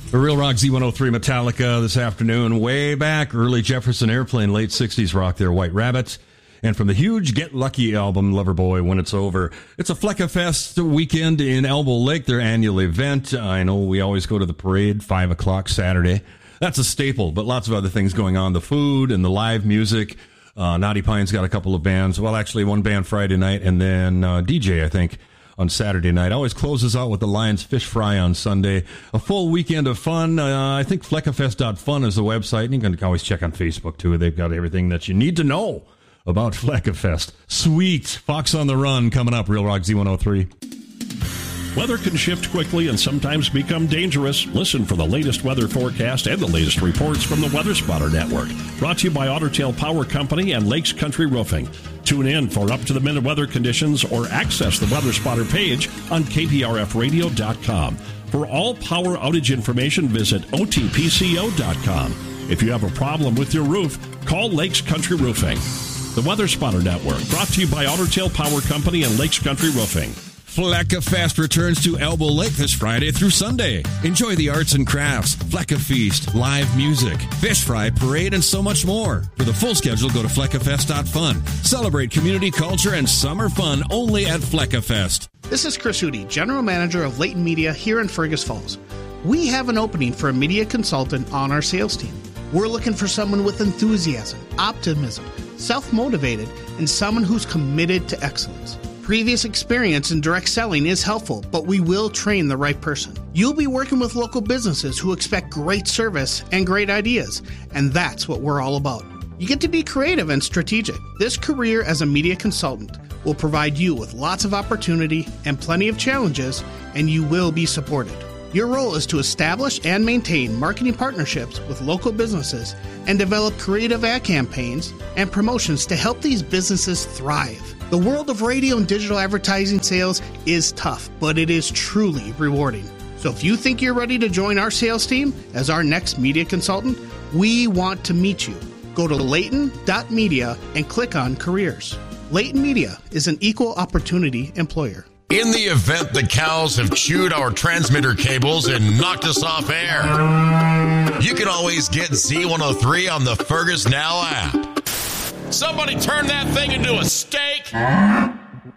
The Real Rock Z103 Metallica this afternoon. Way back, early Jefferson Airplane, late 60s rock there, White Rabbit. And from the huge Get Lucky album, Loverboy, When It's Over. It's a Flecka Fest weekend in Elbow Lake, their annual event. I know we always go to the parade, 5 o'clock Saturday. That's a staple, but lots of other things going on. The food and the live music. Naughty Pine's got a couple of bands. Well, actually, one band Friday night, and then DJ, I think, on Saturday night. Always closes out with the Lions Fish Fry on Sunday. A full weekend of fun. I think fleckafest.fun is the website. And you can always check on Facebook, too. They've got everything that you need to know about Fleckafest. Sweet. Fox on the Run coming up. Real Rock Z103. Weather can shift quickly and sometimes become dangerous. Listen for the latest weather forecast and the latest reports from the Weather Spotter Network. Brought to you by Otter Tail Power Company and Lakes Country Roofing. Tune in for up-to-the-minute weather conditions or access the Weather Spotter page on KPRFradio.com. For all power outage information, visit OTPCO.com. If you have a problem with your roof, call Lakes Country Roofing. The Weather Spotter Network, brought to you by Otter Tail Power Company and Lakes Country Roofing. Fleckafest returns to Elbow Lake this Friday through Sunday. Enjoy the arts and crafts, Flecka Feast, live music, fish fry, parade, and so much more. For the full schedule, go to fleckafest.fun. Celebrate community culture and summer fun only at Fleckafest. This is Chris Hootie, General Manager of Leighton Media here in Fergus Falls. We have an opening for a media consultant on our sales team. We're looking for someone with enthusiasm, optimism, self-motivated, and someone who's committed to excellence. Previous experience in direct selling is helpful, but we will train the right person. You'll be working with local businesses who expect great service and great ideas, and that's what we're all about. You get to be creative and strategic. This career as a media consultant will provide you with lots of opportunity and plenty of challenges, and you will be supported. Your role is to establish and maintain marketing partnerships with local businesses and develop creative ad campaigns and promotions to help these businesses thrive. The world of radio and digital advertising sales is tough, but it is truly rewarding. So if you think you're ready to join our sales team as our next media consultant, we want to meet you. Go to Leighton.media and click on careers. Leighton Media is an equal opportunity employer. In the event the cows have chewed our transmitter cables and knocked us off air, you can always get Z103 on the Fergus Now app. Somebody turn that thing into a steak.